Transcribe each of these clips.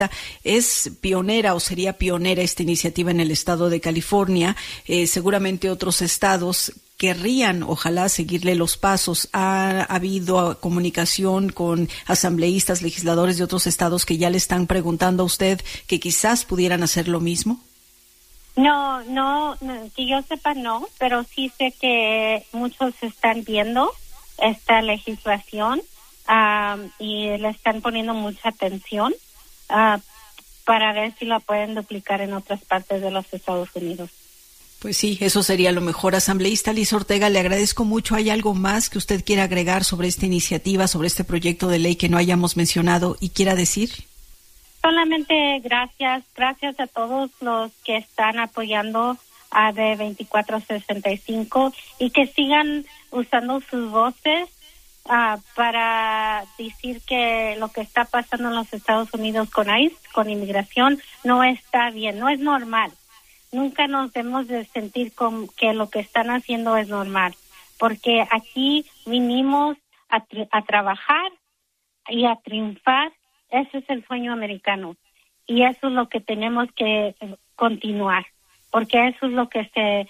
Es pionera o sería pionera esta iniciativa en el estado de California. Seguramente otros estados querrían, ojalá, seguirle los pasos. ¿Ha habido comunicación con asambleístas, legisladores de otros estados que ya le están preguntando a usted que quizás pudieran hacer lo mismo? No, que yo sepa no, pero sí sé que muchos están viendo esta legislación y le están poniendo mucha atención para ver si la pueden duplicar en otras partes de los Estados Unidos. Pues sí, eso sería lo mejor. Asambleísta Liz Ortega, le agradezco mucho. ¿Hay algo más que usted quiera agregar sobre esta iniciativa, sobre este proyecto de ley que no hayamos mencionado y quiera decir? Solamente gracias a todos los que están apoyando a AB 2465 y que sigan usando sus voces para decir que lo que está pasando en los Estados Unidos con ICE, con inmigración, no está bien, no es normal. Nunca nos debemos de sentir que lo que están haciendo es normal, porque aquí vinimos a trabajar y a triunfar. Ese es el sueño americano y eso es lo que tenemos que continuar, porque eso es lo que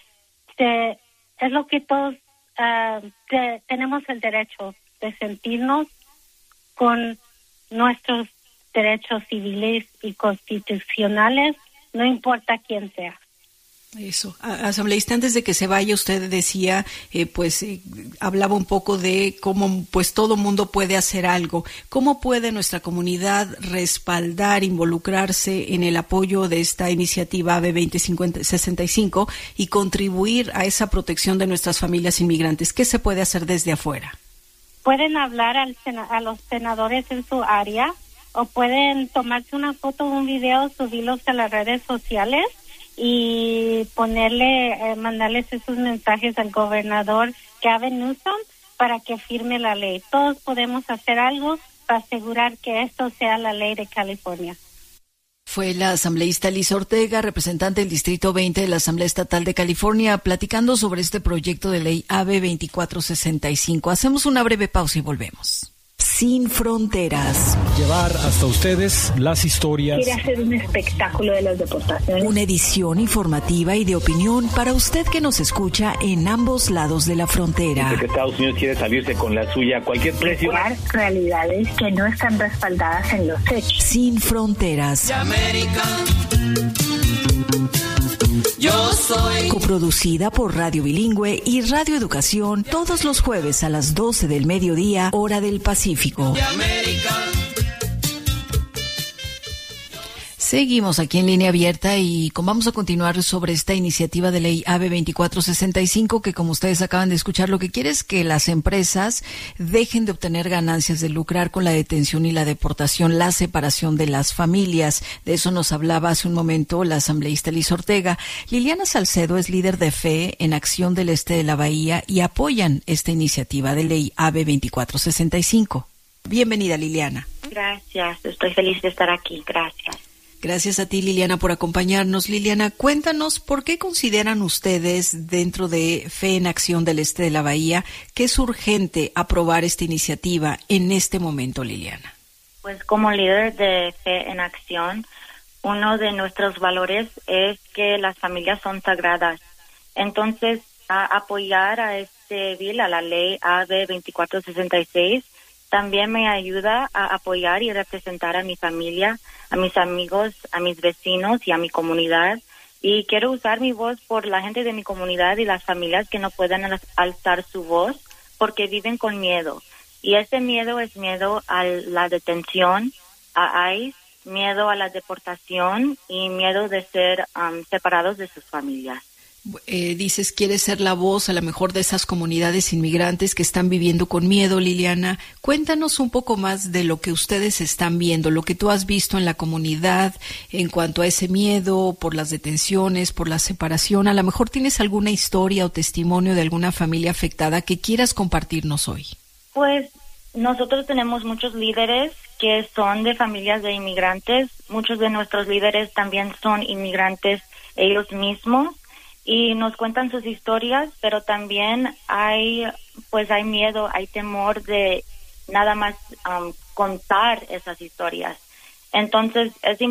es lo que todos tenemos el derecho de sentirnos con nuestros derechos civiles y constitucionales, no importa quién sea. Eso. Asambleísta, antes de que se vaya, usted decía, hablaba un poco de cómo pues todo mundo puede hacer algo. ¿Cómo puede nuestra comunidad respaldar, involucrarse en el apoyo de esta iniciativa AB 2065 y contribuir a esa protección de nuestras familias inmigrantes? ¿Qué se puede hacer desde afuera? Pueden hablar a los senadores en su área o pueden tomarse una foto o un video, subirlos a las redes sociales y mandarles esos mensajes al gobernador Gavin Newsom para que firme la ley. Todos podemos hacer algo para asegurar que esto sea la ley de California. Fue la asambleísta Liz Ortega, representante del Distrito 20 de la Asamblea Estatal de California, platicando sobre este proyecto de ley AB 2465. Hacemos una breve pausa y volvemos. Sin fronteras. Llevar hasta ustedes las historias. Quiere hacer un espectáculo de las deportaciones. Una edición informativa y de opinión para usted que nos escucha en ambos lados de la frontera. Porque Estados Unidos quiere salirse con la suya a cualquier precio. Realidades que no están respaldadas en los hechos. Sin fronteras. De América. Yo soy. Coproducida por Radio Bilingüe y Radio Educación todos los jueves a las 12 del mediodía, hora del Pacífico. De América. Seguimos aquí en Línea Abierta y vamos a continuar sobre esta iniciativa de ley AB 2465 que, como ustedes acaban de escuchar, lo que quiere es que las empresas dejen de obtener ganancias, de lucrar con la detención y la deportación, la separación de las familias. De eso nos hablaba hace un momento la asambleísta Liz Ortega. Liliana Salcedo es líder de Fe en Acción del Este de la Bahía y apoyan esta iniciativa de ley AB 2465. Bienvenida, Liliana. Gracias, estoy feliz de estar aquí. Gracias. Gracias a ti, Liliana, por acompañarnos. Liliana, cuéntanos por qué consideran ustedes dentro de Fe en Acción del Este de la Bahía que es urgente aprobar esta iniciativa en este momento, Liliana. Pues como líder de Fe en Acción, uno de nuestros valores es que las familias son sagradas. Entonces, apoyar a este bill, a la ley AB 2466, también me ayuda a apoyar y representar a mi familia, a mis amigos, a mis vecinos y a mi comunidad. Y quiero usar mi voz por la gente de mi comunidad y las familias que no pueden alzar su voz porque viven con miedo. Y ese miedo es miedo a la detención, a ICE, miedo a la deportación y miedo de ser separados de sus familias. Dices, quieres ser la voz a lo mejor de esas comunidades inmigrantes que están viviendo con miedo, Liliana. Cuéntanos un poco más de lo que ustedes están viendo, lo que tú has visto en la comunidad en cuanto a ese miedo por las detenciones, por la separación. A lo mejor tienes alguna historia o testimonio de alguna familia afectada que quieras compartirnos hoy. Pues nosotros tenemos muchos líderes que son de familias de inmigrantes. Muchos de nuestros líderes también son inmigrantes ellos mismos. Y nos cuentan sus historias, pero también hay miedo, hay temor de nada más contar esas historias. Entonces, es